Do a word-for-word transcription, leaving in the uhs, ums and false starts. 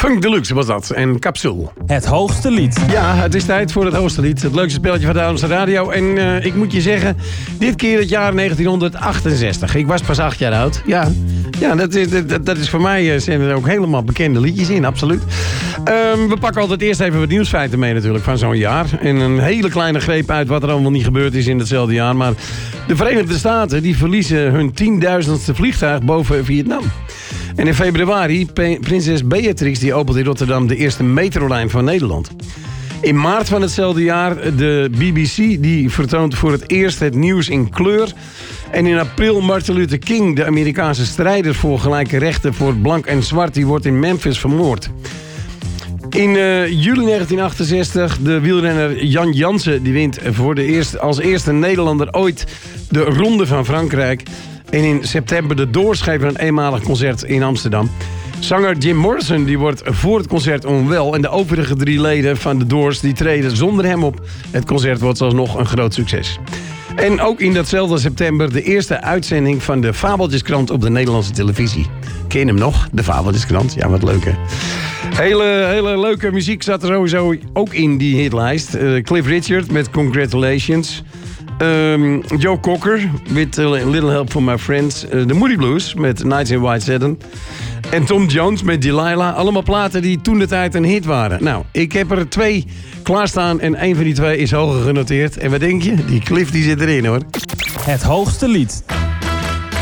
Funk Deluxe was dat. En Capsule. Het hoogste lied. Ja, het is tijd voor het hoogste lied. Het leukste spelletje van de Amstel Radio. En uh, ik moet je zeggen, dit keer het jaar negentien achtenzestig. Ik was pas acht jaar oud. Ja, ja dat, is, dat, dat is voor mij, uh, zijn er ook helemaal bekende liedjes in, absoluut. Um, we pakken altijd eerst even wat nieuwsfeiten mee natuurlijk van zo'n jaar. En een hele kleine greep uit wat er allemaal niet gebeurd is in hetzelfde jaar. Maar de Verenigde Staten die verliezen hun tienduizendste vliegtuig boven Vietnam. En in februari, prinses Beatrix die opent in Rotterdam de eerste metrolijn van Nederland. In maart van hetzelfde jaar de B B C die vertoont voor het eerst het nieuws in kleur. En in april Martin Luther King, de Amerikaanse strijder voor gelijke rechten voor blank en zwart, die wordt in Memphis vermoord. In uh, juli negentien achtenzestig de wielrenner Jan Jansen die wint voor de eerste, als eerste Nederlander ooit de Ronde van Frankrijk. En in september de Doors geven een eenmalig concert in Amsterdam. Zanger Jim Morrison die wordt voor het concert onwel. En de overige drie leden van de Doors die treden zonder hem op. Het concert wordt alsnog een groot succes. En ook in datzelfde september de eerste uitzending van de Fabeltjeskrant op de Nederlandse televisie. Ken je hem nog? De Fabeltjeskrant? Ja, wat leuk hè. Hele, hele leuke muziek zat er sowieso ook in die hitlijst. Uh, Cliff Richard met Congratulations. Um, Joe Cocker with A Little Help from My Friends. Uh, The Moody Blues met Nights in White Satin. En Tom Jones met Delilah. Allemaal platen die toen de tijd een hit waren. Nou, ik heb er twee klaarstaan en één van die twee is hoger genoteerd. En wat denk je? Die Cliff die zit erin hoor. Het hoogste lied.